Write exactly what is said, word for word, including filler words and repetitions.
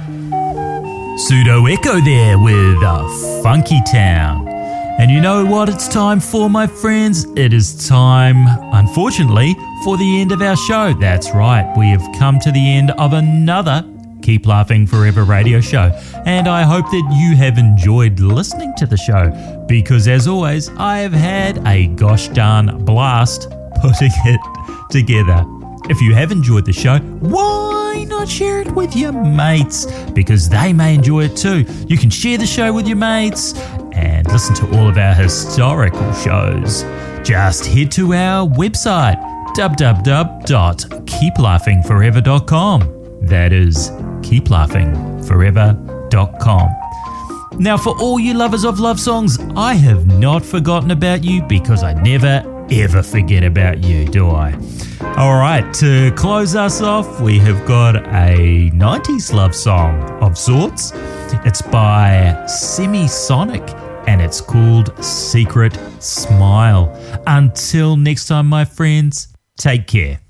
Pseudo Echo there with uh, Funky Town. And you know what it's time for, my friends? It is time, unfortunately, for the end of our show. That's right, we have come to the end of another Keep Laughing Forever radio show. And I hope that you have enjoyed listening to the show, because as always, I have had a gosh darn blast putting it together. If you have enjoyed the show, why not share it with your mates? Because they may enjoy it too. You can share the show with your mates and listen to all of our historical shows. Just head to our website, w w w dot keep laughing forever dot com. That is keep laughing forever dot com. Now, for all you lovers of love songs, I have not forgotten about you, because I never ever forget about you, do I? All right, to close us off, we have got a nineties love song of sorts. It's by Semisonic, and it's called Secret Smile. Until next time, my friends, take care.